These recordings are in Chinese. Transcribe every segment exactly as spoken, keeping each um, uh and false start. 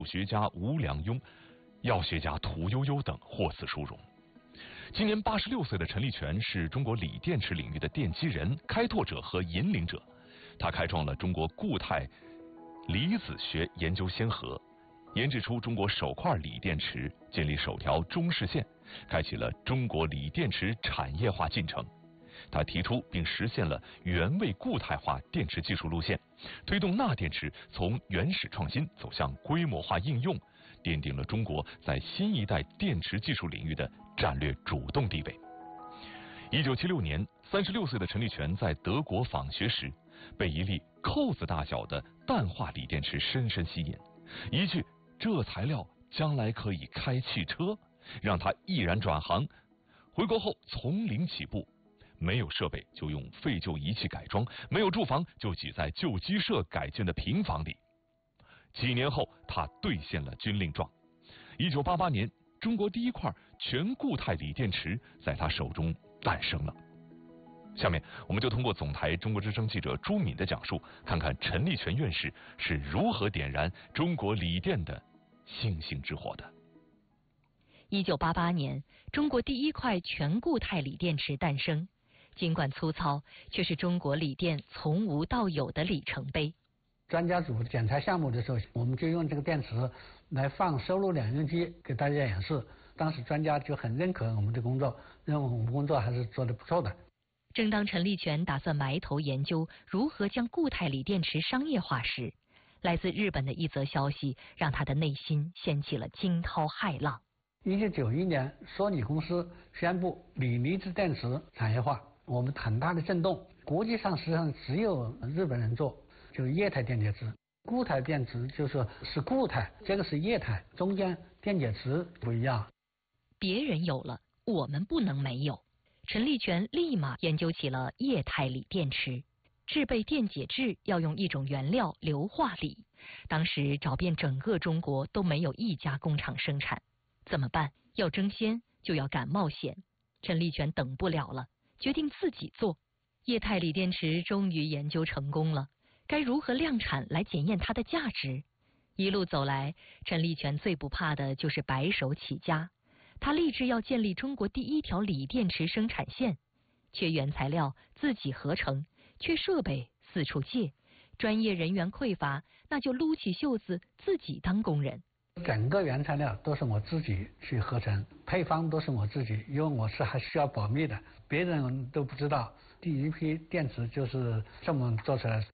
学家吴良镛、药学家屠呦呦等获此殊荣。今年八十六岁的陈立全是中国锂电池领域的奠基人、开拓者和引领者。他开创了中国固态离子学研究先河，研制出中国首块锂电池，建立首条中试线，开启了中国锂电池产业化进程。他提出并实现了原位固态化电池技术路线，推动钠电池从原始创新走向规模化应用，奠定了中国在新一代电池技术领域的战略主动地位。一九七六年，三十六岁的陈立全在德国访学时，被一粒扣子大小的氮化锂电池深深吸引，一句这材料将来可以开汽车，让他毅然转行。回国后从零起步，没有设备就用废旧仪器改装，没有住房就挤在旧鸡舍改建的平房里。几年后，他兑现了军令状。一九八八年，中国第一块全固态锂电池在他手中诞生了。下面我们就通过总台中国之声记者朱敏的讲述，看看陈立全院士是如何点燃中国锂电的星星之火的。 一九八八年，中国第一块全固态锂电池诞生，尽管粗糙，却是中国锂电从无到有的里程碑。 专家组检查项目的时候，我们就用这个电池来放收录两用机给大家演示。当时专家就很认可我们的工作，认为我们工作还是做得不错的。 正当陈立全打算埋头研究如何将固态锂电池商业化时，来自日本的一则消息让他的内心掀起了惊涛骇浪。 一九九一年，索尼公司宣布锂离子电池产业化，我们很大的震动。国际上实际上只有日本人做，就是液态电解质。固态电池就是是固态，这个是液态，中间电解质不一样。 别人有了，我们不能没有。陈立全立马研究起了液态锂电池。制备电解质要用一种原料硫化锂，当时找遍整个中国都没有一家工厂生产。怎么办？要争先就要敢冒险。陈立全等不了了，决定自己做。液态锂电池终于研究成功了，该如何量产来检验它的价值？一路走来，陈立全最不怕的就是白手起家。他立志要建立中国第一条锂电池生产线，缺原材料自己合成，缺设备四处借，专业人员匮乏，那就撸起袖子自己当工人。 整个原材料都是我自己去合成，配方都是我自己，因为我是还需要保密的，别人都不知道。第一批电池就是这么做出来的。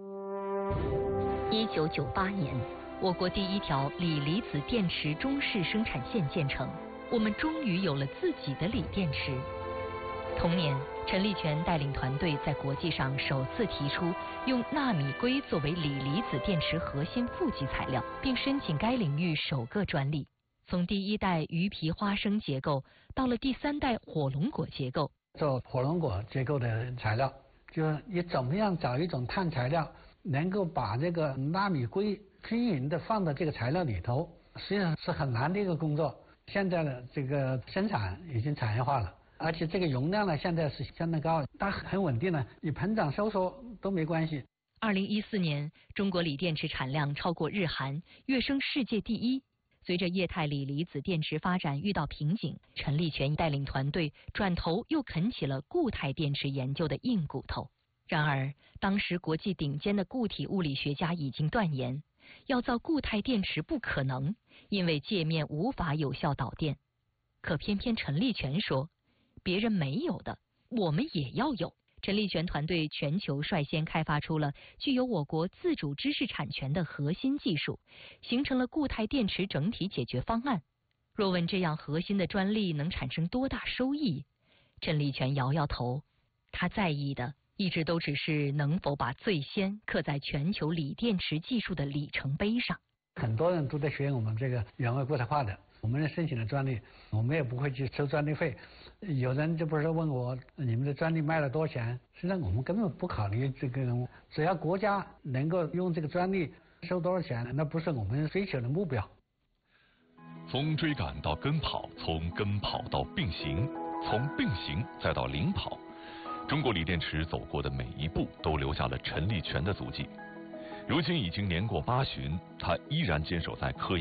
一九九八年，我国第一条锂离子电池中试生产线建成，我们终于有了自己的锂电池。同年，陈立全带领团队在国际上首次提出用纳米硅作为锂离子电池核心负极材料，并申请该领域首个专利。从第一代鱼皮花生结构到了第三代火龙果结构， 做火龙果结构的材料，就是你怎么样找一种碳材料，能够把这个纳米硅均匀的放到这个材料里头，实际上是很难的一个工作。现在的这个生产已经产业化了。而且这个容量呢，现在是相当高，它很稳定的，你膨胀收缩都没关系。 二零一四年，中国锂电池产量超过日韩，跃升世界第一。随着液态锂离子电池发展遇到瓶颈，陈立全带领团队转头又啃起了固态电池研究的硬骨头。然而，当时国际顶尖的固体物理学家已经断言，要造固态电池不可能，因为界面无法有效导电。可偏偏陈立全说，别人没有的，我们也要有。陈立全团队全球率先开发出了具有我国自主知识产权的核心技术，形成了固态电池整体解决方案。若问这样核心的专利能产生多大收益，陈立全摇摇头，他在意的一直都只是能否把最先刻在全球锂电池技术的里程碑上。 很多人都在学我们这个原位固态化的，我们申请了专利，我们也不会去收专利费。有人就不是问我你们的专利卖了多少钱，实际上我们根本不考虑这个，只要国家能够用这个专利收多少钱，那不是我们追求的目标。 从追赶到跟跑，从跟跑到并行，从并行再到领跑，中国锂电池走过的每一步都留下了陈立全的足迹。 如今已经年过八旬，他依然坚守在科研